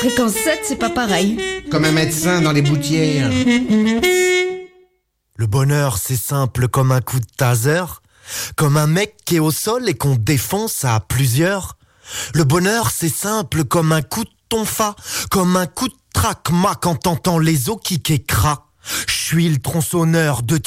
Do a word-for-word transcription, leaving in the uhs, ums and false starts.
Fréquence sept, c'est pas pareil. Comme un médecin dans les boutières. Le bonheur, c'est simple comme un coup de taser, comme un mec qui est au sol et qu'on défonce à plusieurs. Le bonheur, c'est simple comme un coup de tonfa, comme un coup de tracma quand t'entends les os qui kékra. Je suis le tronçonneur de